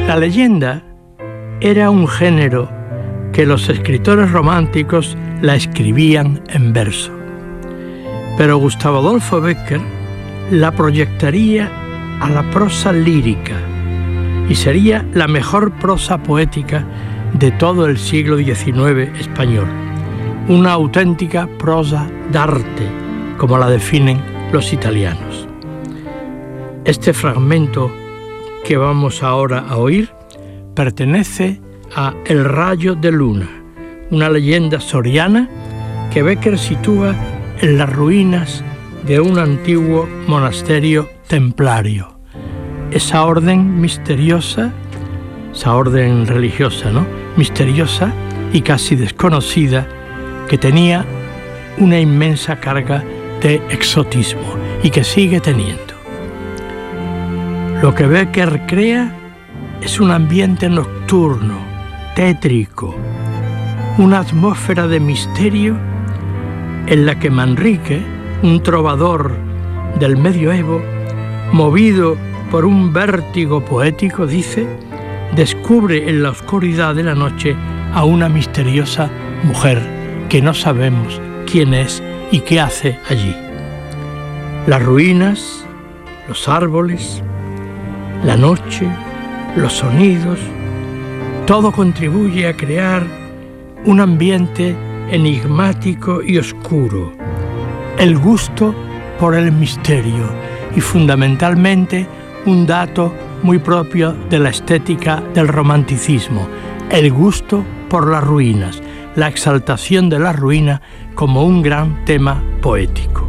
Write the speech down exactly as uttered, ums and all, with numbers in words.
La leyenda era un género que los escritores románticos la escribían en verso. Pero Gustavo Adolfo Bécquer la proyectaría a la prosa lírica y sería la mejor prosa poética de todo el siglo diecinueve español. Una auténtica prosa d'arte, como la definen los italianos. Este fragmento que vamos ahora a oír pertenece a El rayo de luna, una leyenda soriana que Bécquer sitúa en las ruinas de un antiguo monasterio templario. Esa orden misteriosa, esa orden religiosa, ¿no? Misteriosa y casi desconocida, que tenía una inmensa carga de exotismo y que sigue teniendo. Lo que Bécquer crea es un ambiente nocturno, tétrico, una atmósfera de misterio en la que Manrique, un trovador del medioevo, movido por un vértigo poético, dice, descubre en la oscuridad de la noche a una misteriosa mujer que no sabemos quién es y qué hace allí. Las ruinas, los árboles, la noche, los sonidos, todo contribuye a crear un ambiente enigmático y oscuro, el gusto por el misterio y fundamentalmente un dato muy propio de la estética del romanticismo, el gusto por las ruinas, la exaltación de la ruina como un gran tema poético.